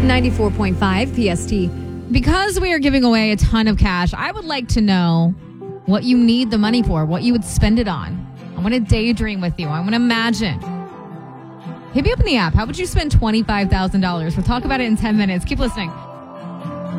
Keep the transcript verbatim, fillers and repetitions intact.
ninety-four point five P S T. Because we are giving away a ton of cash, I would like to know what you need the money for, what you would spend it on. I want to daydream with you. I want to imagine. Hit me up in the app. How would you spend twenty-five thousand dollars? We'll talk about it in ten minutes. Keep listening.